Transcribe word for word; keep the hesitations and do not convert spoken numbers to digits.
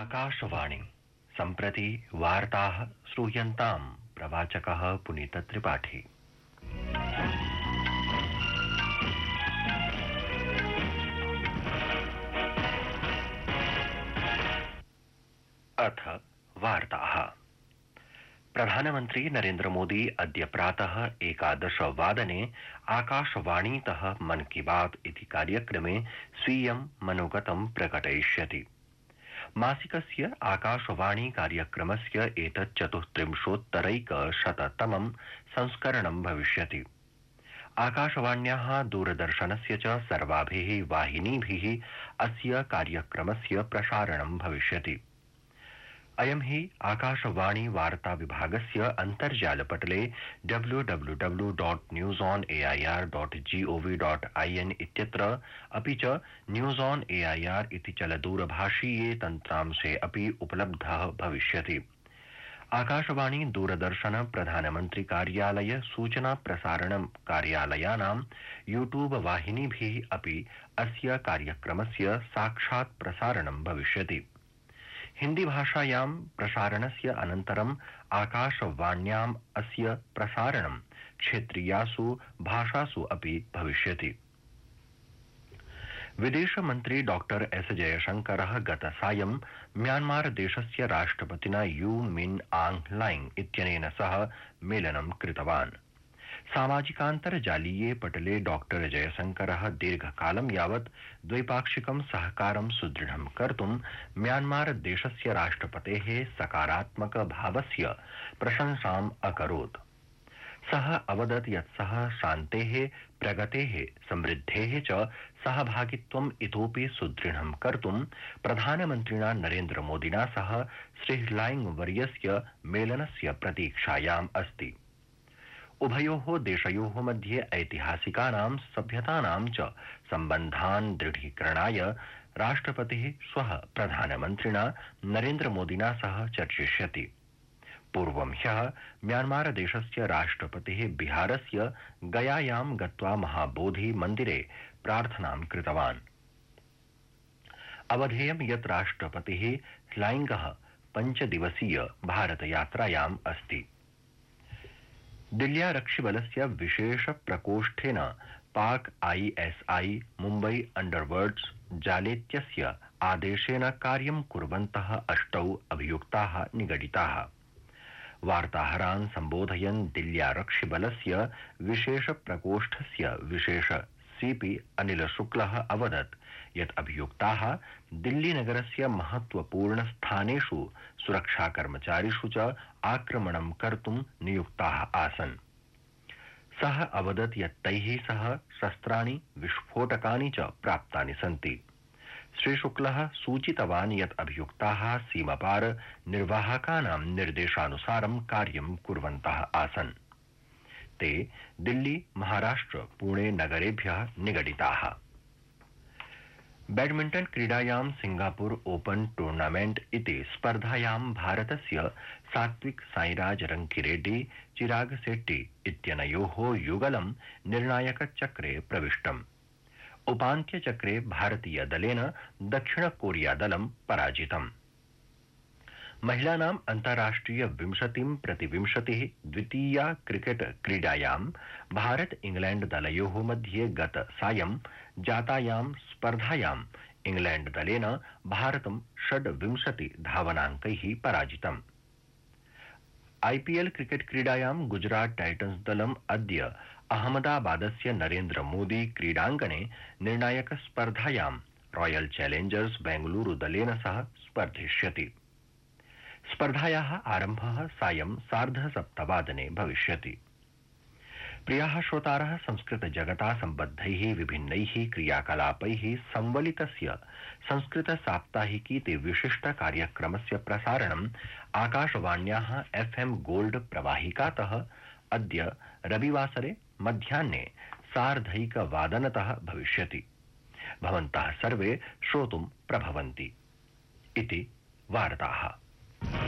आकाशवाणी सम्प्रति वार्ताः श्रूयन्तां प्रवाचकः पुनीतत्रिपाठी। अथ वार्ताः। प्रधानमन्त्री नरेन्द्र मोदी अद्य प्रातः एकादश वादने आकाशवाणीतः मन की बात इति कार्यक्रमे स्वीयं मनोगतं प्रकटयिष्यति। मासिकस्य आकाशवाणी कार्यक्रमस्य एतत् चतुस्त्रिंशोत्तरैकशततमं संस्करणं भविष्यति। आकाशवाण्याः दूरदर्शनस्य च सर्वाभिः वाहिनीभिः अस्य कार्यक्रमस्य प्रसारणं भविष्यति। अयं हि आकाशवाणी वार्ता विभागस्य अन्तर्जालपटले W W W dot news on A I R dot gov dot I N इत्यत्र अपि च news on A I R इति चलदूरभाषीये तन्त्रांशे अपि उपलब्धः भविष्यति। आकाशवाणी दूरदर्शन प्रधानमन्त्री कार्यालय सूचना प्रसारण कार्यालयानां यूट्यूब वाहिनीभिः अपि अस्य कार्यक्रमस्य साक्षात् प्रसारणं भविष्यति। हिंदी भाषायां प्रसारणस्य अनन्तरं आकाशवाण्याम् अस्य प्रसारणं क्षेत्रीयासु भाषासु अपि भविष्यति। विदेशमन्त्री डॉक्टर एस जयशंकरः गतसायं म्यांमार देशस्य राष्ट्रपतिना यू मिन आंग लाइंग इत्यनेन सह मेलनं कृतवान्। सामाजिकान्तर्जालीये पटले डॉक्टर जयशंकरः दीर्घकालं यावत् द्वैपाक्षिकं सहकारं सुदृढं कर्तुं म्यांमार देशस्य राष्ट्रपतेः सकारात्मक भावस्य प्रशंसाम् अकरोत्। सः अवदत् यत् सः शान्तेः, प्रगतेः, समृद्धेः च सहभागित्वम् इतोपि सुदृढं कर्तुं प्रधानमन्त्रिणा नरेन्द्र मोदिना सह श्रीलाइंग वर्यस्य मेलनस्य प्रतीक्षायाम् अस्ति। उभयोः देशयोः मध्ये ऐतिहासिकानां सभ्यतानां च सम्बन्धान् दृढीकरणाय राष्ट्रपतिः श्वः प्रधानमन्त्रिणा नरेन्द्र मोदिना सह चर्चिष्यति। पूर्वं ह्यः म्यांमार देशस्य राष्ट्रपतिः बिहारस्य गयायां गत्वा महाबोधि मन्दिरे प्रार्थनां कृतवान्। अवधेयं यत् राष्ट्रपतिः लाइंगः पञ्चदिवसीय भारतयात्रायाम् अस्ति। दिल्ल्यारक्षिबलस्य विशेष प्रकोष्ठेन पाक आई एस आई मुम्बई अंडरवर्ल्ड्स जालेत्यस्य आदेशेन कार्यं कुर्वन्तः अष्टौ अभियुक्ताः निगडिताः। वार्ताहरान् सम्बोधयन् दिल्ल्यारक्षिबलस्य विशेष प्रकोष्ठस्य विशेष सीपी अनिल शुक्लः अवदत् यत् अभियुक्ताः दिल्लीनगरस्य महत्वपूर्ण स्थानेषु सुरक्षाकर्मचारिषु च आक्रमणं कर्तुं नियुक्ताः आसन्। सः अवदत् यत् तैः सह शस्त्राणि, विस्फोटकानि च प्राप्तानि सन्ति। श्रीशुक्लः सूचितवान् यत् अभियुक्ताः सीमापार निर्वाहकानां निर्देशानुसारं कार्यं कुर्वन्तः आसन्। ते दिल्ली, महाराष्ट्र, पुणे नगरेभ्यः निगडिताः। बैडमिण्टन क्रीडायां सिंगापुर ओपन टूर्नामेंट इति स्पर्धायां भारतस्य सात्विक साईराज रंकीरेड्डी चिराग शेट्टी इत्यनयोः युगलं निर्णायकचक्रे प्रविष्टम्। उपान्त्यचक्रे भारतीय दलेन दक्षिण कोरिया दलं पराजितम्। महिलानाम् अन्ताराष्ट्रिय विंशतिं प्रतिविंशतिः द्वितीया क्रिकेट क्रीडायां भारत इंग्लैंड दलयोः मध्ये गत सायं जातायां स्पर्धायां इंग्लैंड दलेन भारतं षड्विंशति धावनाङ्कैः पराजितम्। आईपीएल क्रिकेट क्रीडायां गुजरात टाइटन्स दलम् अद्य अहमदाबादस्य नरेन्द्र मोदी क्रीडाङ्गणे निर्णायक स्पर्धायां रॉयल चैलेंजर्स बेंगलुरु दलेन सह स्पर्धिष्यति। स्पर्धायाः आरम्भः सायं सार्धसप्तवादने भविष्यति। प्रियाः श्रोतारः, संस्कृत जगता सम्बद्धैः विभिन्नैः क्रियाकलापैः संवलितस्य संस्कृत साप्ताहिकीति विशिष्ट कार्यक्रमस्य प्रसारणम् आकाशवाण्याः एफएम गोल्ड प्रवाहिकातः अद्य रविवासरे मध्याह्ने सार्धैकवादनतः भविष्यति। भवन्तः सर्वे श्रोतुं प्रभवन्ति इति वार्ताः।